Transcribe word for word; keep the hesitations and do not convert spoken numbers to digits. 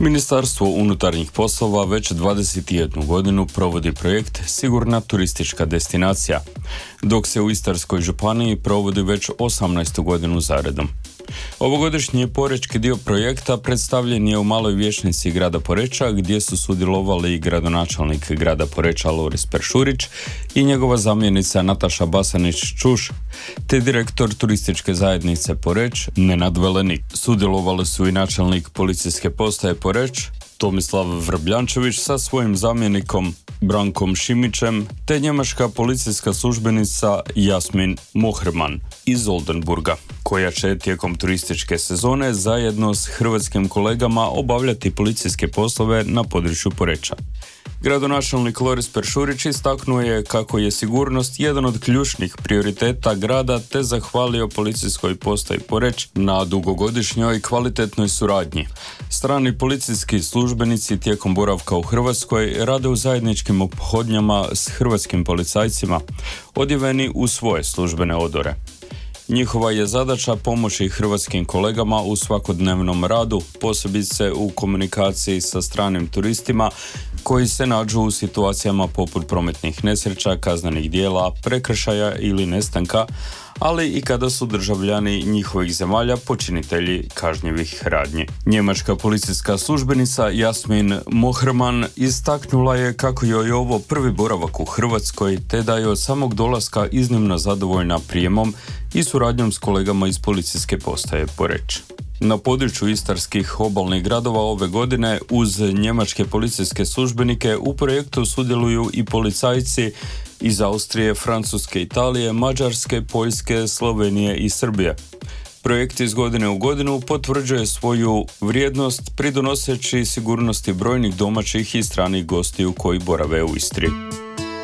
Ministarstvo unutarnjih poslova već dvadeset jednu godinu provodi projekt Sigurna turistička destinacija, dok se u Istarskoj županiji provodi već osamnaestu godinu zaredom. Ovogodišnji porečki dio projekta predstavljen je u maloj vijećnici grada Poreča, gdje su sudjelovali i gradonačelnik grada Poreča Loris Peršurić i njegova zamjenica Nataša Basanić-Čuš, te direktor turističke zajednice Poreč Nenad Velenik. Sudjelovali su i načelnik policijske postaje Poreč Tomislav Vrbljančević sa svojim zamjenikom Brankom Šimićem, te njemačka policijska službenica Jasmin Mohrman iz Oldenburga, koja će tijekom turističke sezone zajedno s hrvatskim kolegama obavljati policijske poslove na području Poreča. Gradonačelnik Loris Peršurić istaknuo je kako je sigurnost jedan od ključnih prioriteta grada, te zahvalio policijskoj postaji Poreč na dugogodišnjoj kvalitetnoj suradnji. Strani policijski službenici tijekom boravka u Hrvatskoj rade u zajedničkim ophodnjama s hrvatskim policajcima, odjeveni u svoje službene odore. Njihova je zadaća pomoći hrvatskim kolegama u svakodnevnom radu, posebice u komunikaciji sa stranim turistima koji se nađu u situacijama poput prometnih nesreća, kaznenih djela, prekršaja ili nestanka, ali i kada su državljani njihovih zemalja počinitelji kažnjivih radnji. Njemačka policijska službenica Jasmin Mohrman istaknula je kako joj je ovo prvi boravak u Hrvatskoj, te da je od samog dolaska iznimno zadovoljna prijemom i suradnjom s kolegama iz policijske postaje Poreč. Na području istarskih obalnih gradova ove godine uz njemačke policijske službenike u projektu sudjeluju i policajci iz Austrije, Francuske, Italije, Mađarske, Poljske, Slovenije i Srbije. Projekt iz godine u godinu potvrđuje svoju vrijednost pridonoseći sigurnosti brojnih domaćih i stranih gostiju koji borave u Istri.